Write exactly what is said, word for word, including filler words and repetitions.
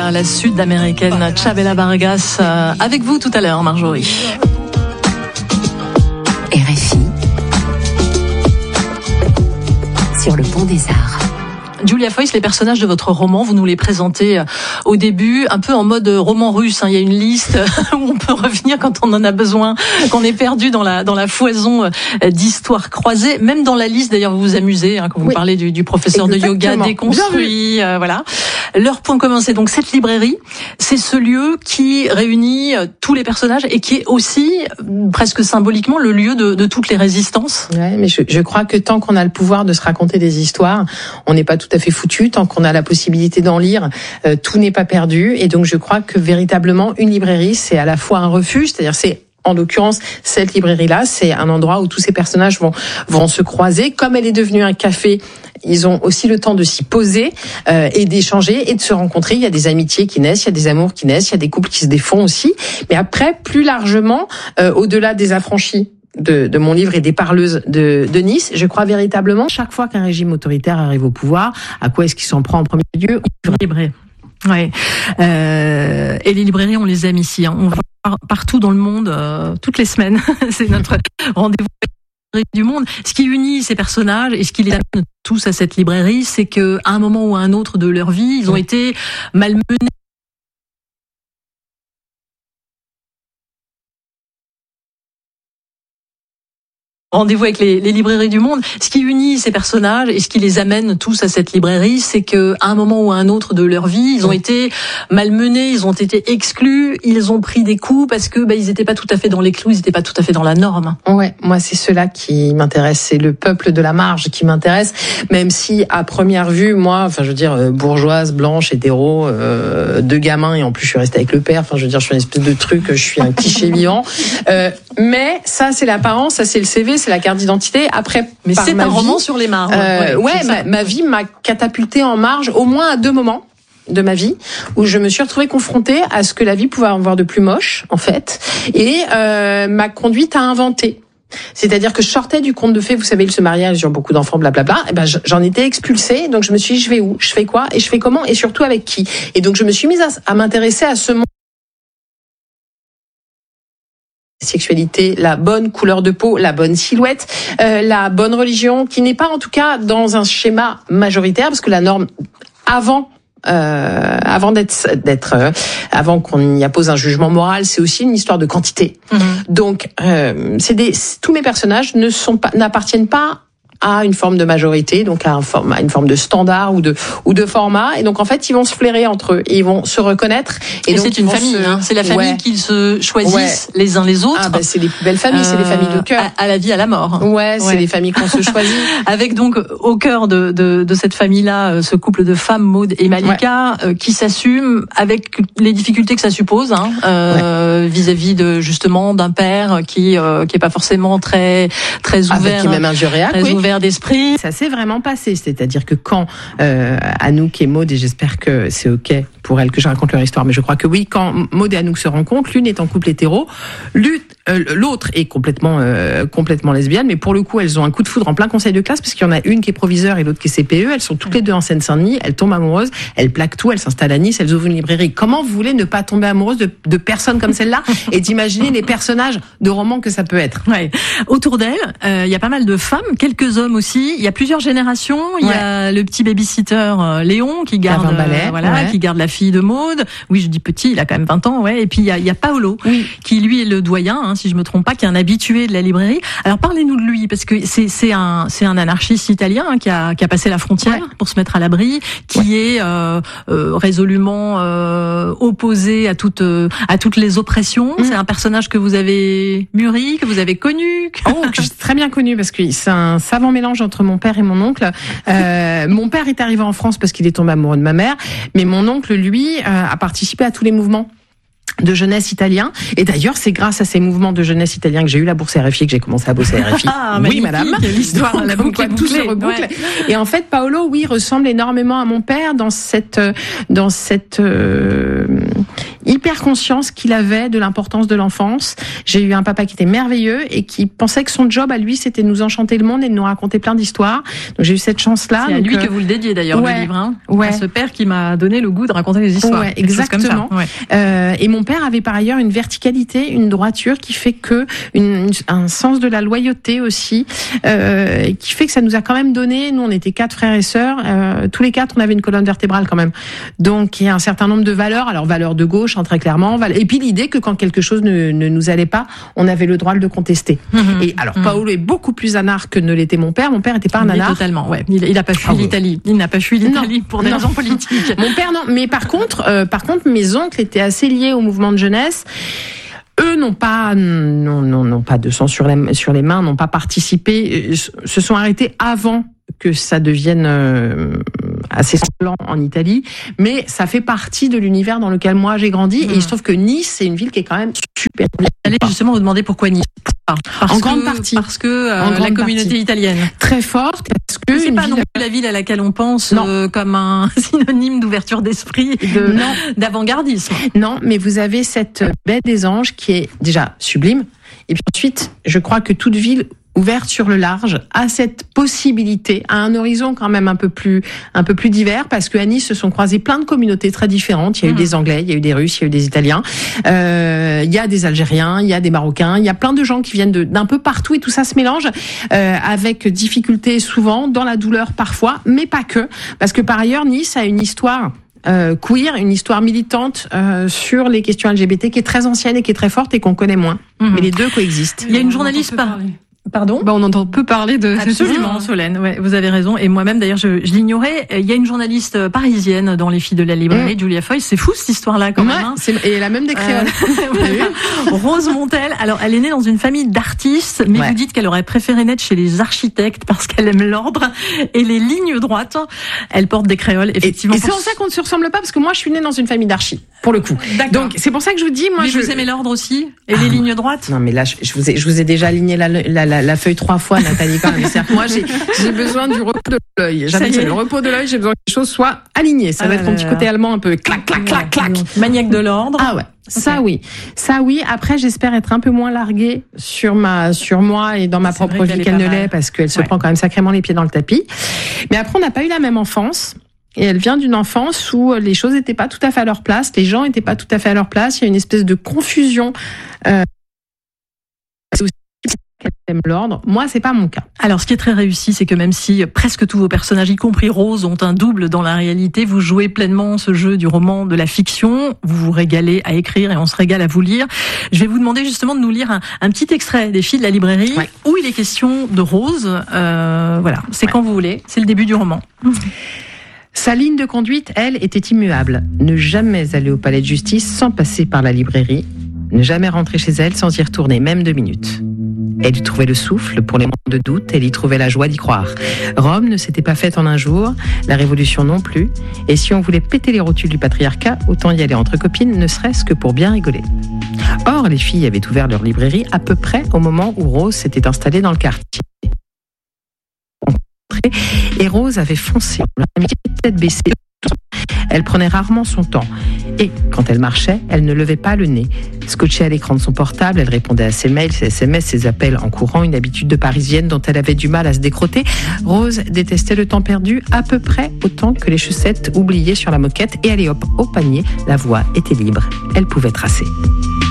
à la sud-américaine Chavela Vargas. Euh, avec vous tout à l'heure, Marjorie. R F I sur le pont des Arts. Julia Foyce, les personnages de votre roman, vous nous les présentez au début, un peu en mode roman russe. Il y a une liste où on peut revenir quand on en a besoin, qu'on est perdu dans la dans la foison d'histoires croisées. Même dans la liste, d'ailleurs, vous vous amusez hein, quand vous oui. parlez du, du professeur Exactement. de yoga déconstruit. Euh, voilà. Leur point commun, c'est donc cette librairie. C'est ce lieu qui réunit tous les personnages et qui est aussi presque symboliquement le lieu de, de toutes les résistances. Ouais, mais je, je crois que tant qu'on a le pouvoir de se raconter des histoires, on n'est pas tout à fait foutu. Tant qu'on a la possibilité d'en lire, euh, tout n'est pas perdu. Et donc je crois que véritablement une librairie, c'est à la fois un refuge, c'est-à-dire c'est en l'occurrence, cette librairie-là, c'est un endroit où tous ces personnages vont vont se croiser. Comme elle est devenue un café, ils ont aussi le temps de s'y poser euh, et d'échanger et de se rencontrer. Il y a des amitiés qui naissent, il y a des amours qui naissent, il y a des couples qui se défont aussi. Mais après, plus largement, euh, au-delà des affranchis de, de mon livre et des parleuses de, de Nice, je crois véritablement, chaque fois qu'un régime autoritaire arrive au pouvoir, à quoi est-ce qu'il s'en prend en premier lieu ? Librairie. Ouais. Euh, et les librairies, on les aime ici. Hein. On va partout dans le monde, euh, toutes les semaines. C'est notre rendez-vous du monde. Ce qui unit ces personnages et ce qui les amène tous à cette librairie, c'est que à un moment ou à un autre de leur vie, ils ont été malmenés. Rendez-vous avec les, les librairies du monde. Ce qui unit ces personnages et ce qui les amène tous à cette librairie, c'est que à un moment ou à un autre de leur vie, ils ont été malmenés, ils ont été exclus, ils ont pris des coups parce que bah, ils n'étaient pas tout à fait dans les clous, ils n'étaient pas tout à fait dans la norme. Ouais, moi c'est cela qui m'intéresse, c'est le peuple de la marge qui m'intéresse, même si à première vue, moi, enfin je veux dire bourgeoise, blanche, hétéro, euh, deux gamins et en plus je suis restée avec le père. Enfin je veux dire, je suis une espèce de truc, je suis un cliché vivant. Euh, mais ça c'est l'apparence, ça c'est le C V. C'est la carte d'identité. Après, mais c'est un vie, roman sur les marges. Euh, ouais, ouais ma, ma vie m'a catapultée en marge, au moins à deux moments de ma vie où je me suis retrouvée confrontée à ce que la vie pouvait avoir de plus moche, en fait, et euh, m'a conduite à inventer. C'est-à-dire que je sortais du conte de fées, vous savez, il se mariage, ils ont beaucoup d'enfants, blablabla. Et ben, j'en étais expulsée. Donc je me suis dit, je vais où, je fais quoi, et je fais comment, et surtout avec qui. Et donc je me suis mise à, à m'intéresser à ce monde. Sexualité, la bonne couleur de peau, la bonne silhouette, euh, la bonne religion, qui n'est pas en tout cas dans un schéma majoritaire, parce que la norme avant euh, avant d'être d'être euh, avant qu'on y appose un jugement moral, c'est aussi une histoire de quantité. Mmh. Donc euh, c'est des tous mes personnages ne sont pas n'appartiennent pas à une forme de majorité, donc à, un forme, à une forme de standard ou de ou de format, et donc en fait ils vont se flairer entre eux et ils vont se reconnaître. Et, et donc c'est une famille, se... hein. C'est la famille ouais. qu'ils se choisissent ouais. les uns les autres. Ah ben c'est les plus belles familles, euh, c'est les familles de cœur. À, à la vie, à la mort. Ouais, ouais. C'est les familles qu'on se choisit. Avec donc au cœur de de, de cette famille-là, ce couple de femmes, Maud et Malika, ouais. euh, qui s'assument avec les difficultés que ça suppose, hein, euh, ouais. vis-à-vis de justement d'un père qui euh, qui est pas forcément très très ouvert, avec qui même injuriaque, très oui. ouvert d'esprit. Ça s'est vraiment passé, c'est-à-dire que quand euh, Anouk et Maud, et j'espère que c'est ok pour elles que je raconte leur histoire, mais je crois que oui, quand Maud et Anouk se rencontrent, l'une est en couple hétéro, l'autre est complètement euh, complètement lesbienne, mais pour le coup elles ont un coup de foudre en plein conseil de classe, parce qu'il y en a une qui est proviseur et l'autre qui est C P E, elles sont toutes les deux en Seine-Saint-Denis, elles tombent amoureuses, elles plaquent tout, elles s'installent à Nice, elles ouvrent une librairie. Comment vous voulez ne pas tomber amoureuse de, de personnes comme celle-là et d'imaginer les personnages de romans que ça peut être. Ouais. Autour d'elle, il euh, y a pas mal de femmes, quelques hommes aussi. Il y a plusieurs générations. Il ouais. y a le petit babysitter euh, Léon qui garde, balai, euh, voilà, ouais. qui garde la fille de Maud. Oui, je dis petit, il a quand même vingt ans, ouais. Et puis il y a, il y a Paolo, oui. qui lui est le doyen, hein, si je me trompe pas, qui est un habitué de la librairie. Alors parlez-nous de lui, parce que c'est c'est un c'est un anarchiste italien hein, qui a qui a passé la frontière ouais. pour se mettre à l'abri, qui ouais. est euh, euh, résolument euh, opposé à toutes euh, à toutes les oppressions. Mmh. C'est un personnage que vous avez mûri, que vous avez connu. Que... Oh, que j'ai très bien connu, parce que c'est un savant mélange entre mon père et mon oncle. Euh, mon père est arrivé en France parce qu'il est tombé amoureux de ma mère, mais mon oncle, lui, euh, a participé à tous les mouvements de jeunesse italien. Et d'ailleurs, c'est grâce à ces mouvements de jeunesse italien que j'ai eu la bourse R F I, que j'ai commencé à bosser à R F I. Ah, oui, madame. L'histoire, donc, la boucle, tout se reboucle. Ouais. Et en fait, Paolo, oui, ressemble énormément à mon père dans cette, dans cette, euh, hyper conscience qu'il avait de l'importance de l'enfance. J'ai eu un papa qui était merveilleux et qui pensait que son job à lui, c'était de nous enchanter le monde et de nous raconter plein d'histoires. Donc j'ai eu cette chance-là. C'est à donc, lui euh, que vous le dédiez d'ailleurs, ouais, le livre. Hein, ouais. à ce père qui m'a donné le goût de raconter des histoires. Ouais, exactement. Comme ça. Ouais. Euh, et mon père avait par ailleurs une verticalité, une droiture qui fait que une, une, un sens de la loyauté aussi, euh, qui fait que ça nous a quand même donné. Nous, on était quatre frères et sœurs. Euh, tous les quatre, on avait une colonne vertébrale quand même. Donc il y a un certain nombre de valeurs. Alors valeurs de gauche, hein, très clairement. Et puis l'idée que quand quelque chose ne, ne nous allait pas, on avait le droit de le contester. Mmh. Et alors mmh. Paolo est beaucoup plus anard que ne l'était mon père. Mon père était pas un oui, anard. Totalement. Ouais. Il, il a pas fui ah, l'Italie. Il n'a pas fui l'Italie non, pour des non. raisons politiques. Mon père non. Mais par contre, euh, par contre, mes oncles étaient assez liés au mouvement de jeunesse. Eux n'ont pas, non, non, non, pas de sang sur les, sur les mains, n'ont pas participé, se sont arrêtés avant que ça devienne euh, assez sanglant en Italie, mais ça fait partie de l'univers dans lequel moi j'ai grandi, mmh. et il se trouve que Nice, c'est une ville qui est quand même super. J'allais justement vous demander pourquoi Nice. Parce en que, grande partie. Parce que euh, la communauté partie. italienne. Très forte, parce que c'est pas ville... non plus la ville à laquelle on pense euh, comme un synonyme d'ouverture d'esprit et de, d'avant-gardisme. Non, mais vous avez cette baie des Anges qui est déjà sublime. Et puis ensuite, je crois que toute ville ouverte sur le large a cette possibilité, à un horizon quand même un peu plus un peu plus divers, parce qu'à Nice se sont croisées plein de communautés très différentes. Il y a mmh. eu des Anglais, il y a eu des Russes, il y a eu des Italiens, euh, il y a des Algériens, il y a des Marocains, il y a plein de gens qui viennent de, d'un peu partout, et tout ça se mélange euh, avec difficulté souvent, dans la douleur parfois, mais pas que, parce que par ailleurs Nice a une histoire Euh, queer, une histoire militante euh, sur les questions L G B T qui est très ancienne et qui est très forte et qu'on connaît moins. Mmh. Mais les deux coexistent. Il y a une journaliste par... Pardon ? Bah, on entend peu parler de... Absolument, Solène, ouais, vous avez raison. Et moi-même, d'ailleurs, je, je l'ignorais. Il y a une journaliste parisienne dans Les Filles de la Librairie, mmh. Julia Foy. C'est fou, cette histoire-là, quand ouais, même. Hein. C'est, et elle a même des créoles. Euh, Rose Montel. Alors, elle est née dans une famille d'artistes, mais ouais. vous dites qu'elle aurait préféré naître chez les architectes parce qu'elle aime l'ordre et les lignes droites. Elle porte des créoles, effectivement. Et, et c'est pour ça qu'on ne se ressemble pas, parce que moi, je suis née dans une famille d'archi, pour le coup. D'accord. Donc, c'est pour ça que je vous dis, moi, mais je... vous aimez l'ordre aussi? Et ah, les lignes droites? Non, mais là, je, je vous ai, je vous ai déjà aligné la, la, la, la feuille trois fois, Nathalie, quand même. C'est-à-dire que moi, j'ai, j'ai besoin du repos de l'œil. J'appelle ça le repos de l'œil. J'ai besoin que les choses soient alignées. Ça ah va être mon petit côté allemand un peu clac, clac, clac, clac. Maniaque de l'ordre. Ah ouais. Ça okay. oui, ça oui. Après, j'espère être un peu moins larguée sur ma, sur moi et dans ma c'est propre vie qu'elle ne l'est, parce qu'elle se ouais. prend quand même sacrément les pieds dans le tapis. Mais après, on n'a pas eu la même enfance. Et elle vient d'une enfance où les choses n'étaient pas tout à fait à leur place, les gens n'étaient pas tout à fait à leur place. Il y a une espèce de confusion. Euh, c'est aussi qu'elle aime l'ordre. Moi, c'est pas mon cas. Alors, ce qui est très réussi, c'est que même si presque tous vos personnages, y compris Rose, ont un double dans la réalité, vous jouez pleinement ce jeu du roman, de la fiction. Vous vous régalez à écrire et on se régale à vous lire. Je vais vous demander justement de nous lire un, un petit extrait des Filles de la Librairie, ouais. où il est question de Rose. Euh, voilà, c'est ouais. quand vous voulez. C'est le début du roman. Sa ligne de conduite, elle, était immuable. Ne jamais aller au palais de justice sans passer par la librairie. Ne jamais rentrer chez elle sans y retourner, même deux minutes. Elle y trouvait le souffle pour les moments de doute, elle y trouvait la joie d'y croire. Rome ne s'était pas faite en un jour, la Révolution non plus, et si on voulait péter les rotules du patriarcat, autant y aller entre copines, ne serait-ce que pour bien rigoler. Or, les filles avaient ouvert leur librairie à peu près au moment où Rose s'était installée dans le quartier. Et Rose avait foncé, l'amitié tête baissée. Elle prenait rarement son temps. Et quand elle marchait, elle ne levait pas le nez. Scotchée à l'écran de son portable, elle répondait à ses mails, ses S M S, ses appels en courant, une habitude de parisienne dont elle avait du mal à se décrotter. Rose détestait le temps perdu à peu près autant que les chaussettes oubliées sur la moquette. Et allez hop, au panier, la voie était libre. Elle pouvait tracer.